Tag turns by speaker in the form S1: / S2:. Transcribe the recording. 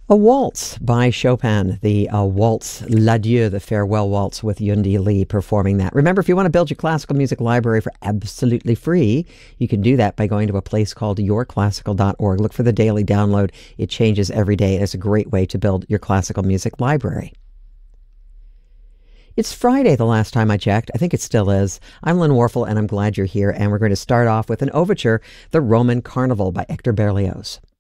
S1: A Waltz by Chopin, the waltz, L'Adieu, the farewell waltz with Yundi Lee performing that. Remember, if you want to build your classical music library for absolutely free, you can do that by going to a place called yourclassical.org. Look for the daily download. It changes every day, and it's a great way to build your classical music library. It's Friday the last time I checked. I think it still is. I'm Lynn Warfel, and I'm glad you're here, and we're going to start off with an overture, The Roman Carnival by Hector Berlioz.